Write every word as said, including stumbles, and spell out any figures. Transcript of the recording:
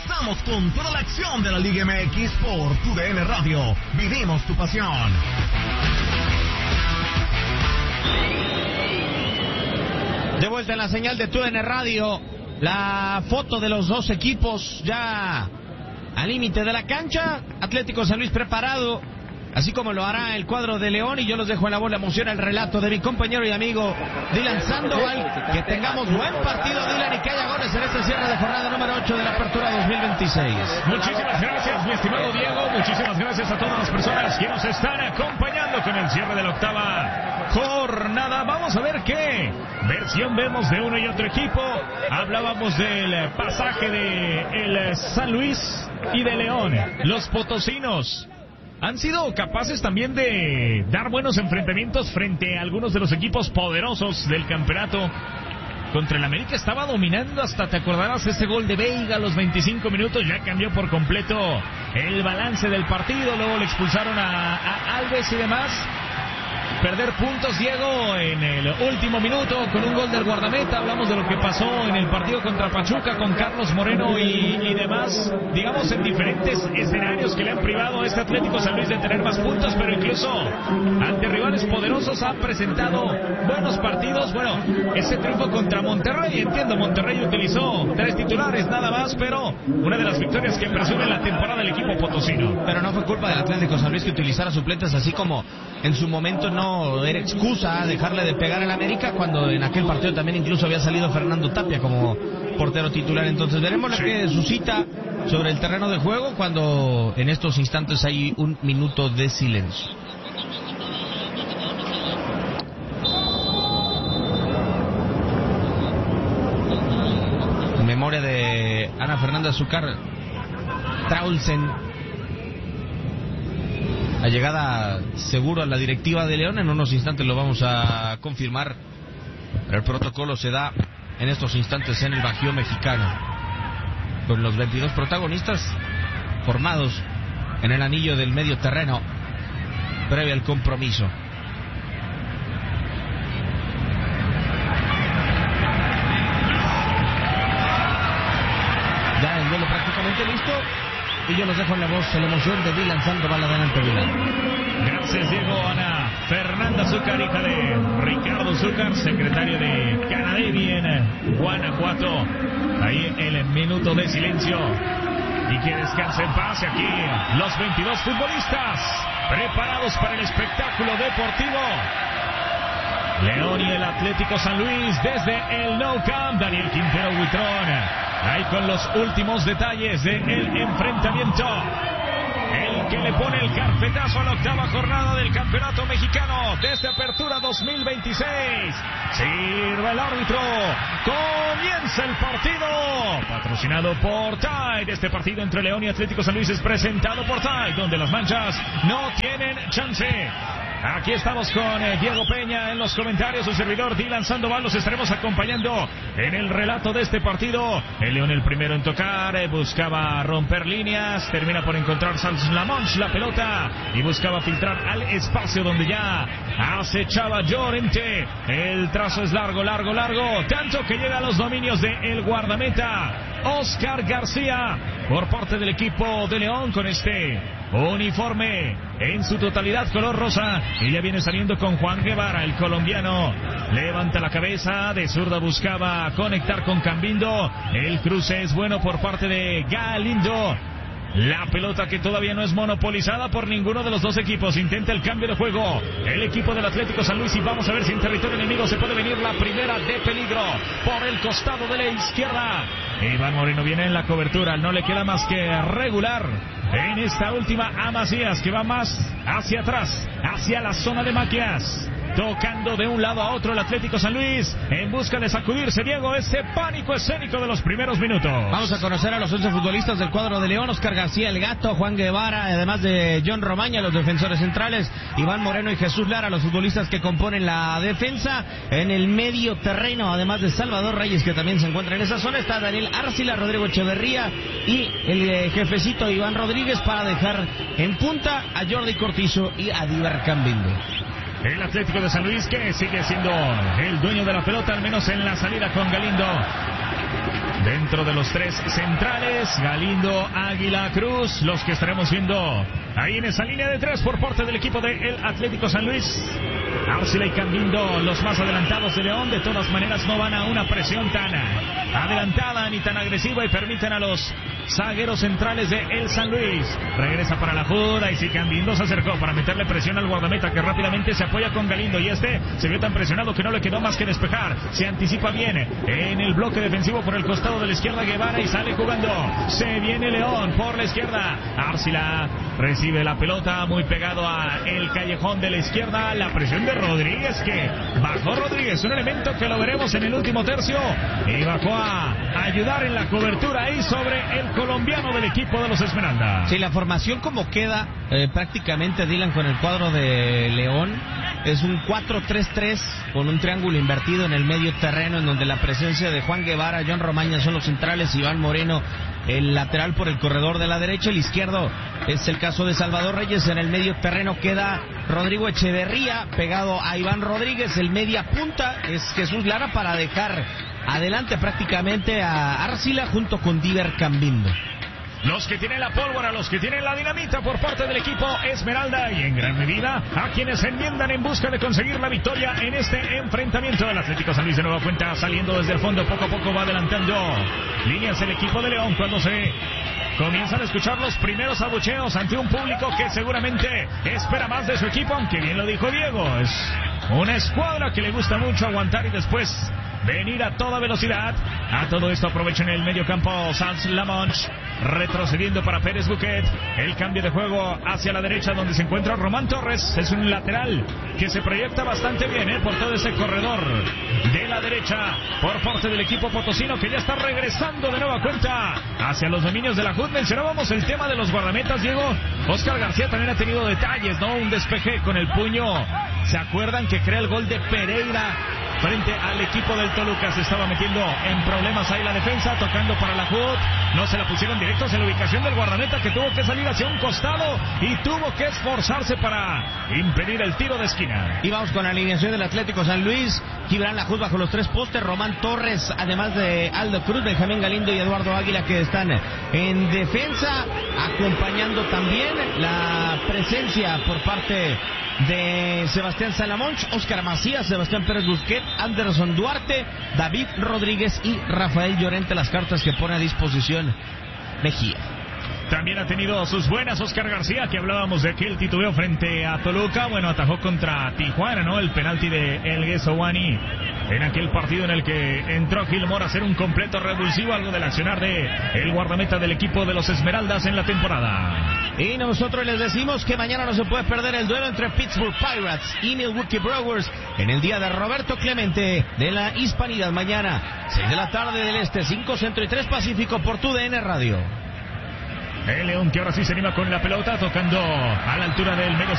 Regresamos con toda la acción de la Liga M X por tu D N Radio. Vivimos tu pasión. De vuelta en la señal de tu D N Radio, la foto de los dos equipos ya al límite de la cancha. Atlético San Luis preparado, así como lo hará el cuadro de León, y yo los dejo en la voz, la emoción, el relato de mi compañero y amigo Dylan Sandoval. Que tengamos buen partido, Dylan, y que haya goles en este cierre de jornada número ocho de la Apertura dos mil veintiséis. Muchísimas gracias, mi estimado Diego. Muchísimas gracias a todas las personas que nos están acompañando con el cierre de la octava jornada. Vamos a ver qué versión vemos de uno y otro equipo. Hablábamos del pasaje de el San Luis y de León. Los potosinos han sido capaces también de dar buenos enfrentamientos frente a algunos de los equipos poderosos del campeonato. Contra el América estaba dominando, hasta te acordarás ese gol de Veiga a los veinticinco minutos, ya cambió por completo el balance del partido. Luego le expulsaron a, a Alves y demás. Perder puntos, Diego, en el último minuto con un gol del guardameta. Hablamos de lo que pasó en el partido contra Pachuca con Carlos Moreno y, y demás, digamos, en diferentes escenarios que le han privado a este Atlético San Luis de tener más puntos, pero incluso ante rivales poderosos ha presentado buenos partidos. Bueno, ese triunfo contra Monterrey, entiendo, Monterrey utilizó tres titulares nada más, pero una de las victorias que presume la temporada del equipo potosino. Pero no fue culpa del Atlético San Luis que utilizara suplentes, así como en su momento no era excusa dejarle de pegar al América, cuando en aquel partido también incluso había salido Fernando Tapia como portero titular. Entonces veremos lo que suscita sobre el terreno de juego cuando en estos instantes hay un minuto de silencio. En memoria de Ana Fernanda Azúcar Traulsen, la llegada seguro a la directiva de León. En unos instantes lo vamos a confirmar. El protocolo se da en estos instantes en el Bajío mexicano, con los veintidós protagonistas formados en el anillo del medio terreno previo al compromiso. Ya el duelo prácticamente listo, y yo los dejo en la voz, en la emoción de Dylan Sandoval. Adelante, Dylan. Gracias, Diego. Ana Fernanda Azúcar, hija de Ricardo Azúcar, secretario de Canadevi en Guanajuato. Ahí el minuto de silencio. Y que descanse en paz. Aquí los veintidós futbolistas preparados para el espectáculo deportivo. León y el Atlético San Luis desde el Nou Camp. Daniel Quintero Huitrón ahí con los últimos detalles del enfrentamiento. El que le pone el carpetazo a la octava jornada del campeonato mexicano desde Apertura dos mil veintiséis. Sirve el árbitro. Comienza el partido. Patrocinado por Tide. Este partido entre León y Atlético San Luis es presentado por Tide, donde las manchas no tienen chance. Aquí estamos con eh, Diego Peña en los comentarios, su servidor Dylan Sandoval. Los estaremos acompañando en el relato de este partido. El León el primero en tocar, eh, buscaba romper líneas, termina por encontrar Sanz Lamonch la pelota y buscaba filtrar al espacio donde ya acechaba Llorente. El trazo es largo, largo, largo, tanto que llega a los dominios de el guardameta Oscar García por parte del equipo de León, con este uniforme en su totalidad color rosa, y ya viene saliendo con Juan Guevara, el colombiano. Levanta la cabeza, de zurda buscaba conectar con Cambindo. El cruce es bueno por parte de Galindo. La pelota que todavía no es monopolizada por ninguno de los dos equipos. Intenta el cambio de juego el equipo del Atlético San Luis, y vamos a ver si en territorio enemigo se puede venir la primera de peligro por el costado de la izquierda. Iván Moreno viene en la cobertura, no le queda más que regular en esta última a Macías, que va más hacia atrás, hacia la zona de Maquias. Tocando de un lado a otro el Atlético San Luis en busca de sacudirse, Diego, ese pánico escénico de los primeros minutos. Vamos a conocer a los once futbolistas del cuadro de León. Oscar García, el Gato, Juan Guevara, además de John Romaña, los defensores centrales, Iván Moreno y Jesús Lara, los futbolistas que componen la defensa. En el medio terreno, además de Salvador Reyes, que también se encuentra en esa zona, está Daniel Arcila, Rodrigo Echeverría y el eh, jefecito Iván Rodríguez, para dejar en punta a Jordi Cortizo y a Diver Cambindo. El Atlético de San Luis, que sigue siendo el dueño de la pelota, al menos en la salida con Galindo. dentro de los tres centrales, Galindo, Águila, Cruz, los que estaremos viendo ahí en esa línea de tres por parte del equipo del Atlético San Luis. Arcila y Cambindo, los más adelantados de León. De todas maneras no van a una presión tan adelantada ni tan agresiva y permiten a los zagueros centrales de el San Luis. Regresa para la Juda y si Cambindo se acercó para meterle presión al guardameta, que rápidamente se apoya con Galindo, y este se vio tan presionado que no le quedó más que despejar. Se anticipa bien en el bloque defensivo por el costado de la izquierda Guevara y sale jugando. Se viene León por la izquierda. Arcila recibe la pelota muy pegado a el callejón de la izquierda. La presión de Rodríguez, que bajó Rodríguez, un elemento que lo veremos en el último tercio, y bajó a ayudar en la cobertura ahí sobre el colombiano del equipo de los Esmeraldas. Sí, la formación como queda eh, prácticamente, Dylan, con el cuadro de León es un cuatro tres tres con un triángulo invertido en el medio terreno, en donde la presencia de Juan Guevara, John Romaña son los centrales, Iván Moreno el lateral por el corredor de la derecha, el izquierdo es el caso de Salvador Reyes. En el medio terreno queda Rodrigo Echeverría pegado a Iván Rodríguez. El media punta es Jesús Lara para dejar adelante prácticamente a Arcila junto con Diver Cambindo. Los que tienen la pólvora, los que tienen la dinamita por parte del equipo Esmeralda, y en gran medida a quienes se enmiendan en busca de conseguir la victoria en este enfrentamiento. El Atlético San Luis de nueva cuenta saliendo desde el fondo, poco a poco va adelantando líneas el equipo de León cuando se comienzan a escuchar los primeros abucheos ante un público que seguramente espera más de su equipo, aunque bien lo dijo Diego, es una escuadra que le gusta mucho aguantar y después venir a toda velocidad. A todo esto aprovechen el medio campo Sans Lamonch, retrocediendo para Pérez Buquet. El cambio de juego hacia la derecha donde se encuentra Román Torres. Es un lateral que se proyecta bastante bien ¿eh? por todo ese corredor de la derecha por parte del equipo potosino, que ya está regresando de nueva cuenta hacia los dominios de la J U D. Mencionábamos el tema de los guardametas, Diego. Oscar García también ha tenido detalles, ¿no? Un despeje con el puño. ¿Se acuerdan que crea el gol de Pereira frente al equipo del Toluca? Se estaba metiendo en problemas ahí la defensa, tocando para la J U D. No se la pusieron directos en la ubicación del guardameta, que tuvo que salir hacia un costado y tuvo que esforzarse para impedir el tiro de esquina. Y vamos con la alineación del Atlético San Luis. Gibran la J U D bajo los tres postes, Román Torres, además de Aldo Cruz, Benjamín Galindo y Eduardo Águila, que están en defensa, acompañando también la presencia por parte de Sebastián Salamonch, Óscar Macías, Sebastián Pérez Busquet, Anderson Duarte, David Rodríguez y Rafael Llorente, las cartas que pone a disposición Mejía. También ha tenido sus buenas Oscar García, que hablábamos de que el titubeo frente a Toluca. Bueno, atajó contra Tijuana, ¿no? El penalti de El Gueso Wani en aquel partido en el que entró Gilmore a hacer un completo revulsivo, algo del accionar de el guardameta del equipo de los Esmeraldas en la temporada. Y nosotros les decimos que mañana no se puede perder el duelo entre Pittsburgh Pirates y Milwaukee Brewers en el día de Roberto Clemente de la Hispanidad. Mañana, seis de la tarde del Este, cinco Centro y tres Pacífico por tu D N Radio. El León, que ahora sí se anima con la pelota, tocando a la altura del medio